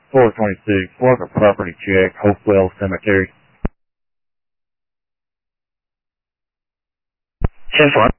426, mark a property check, Hopewell Cemetery. 10-4.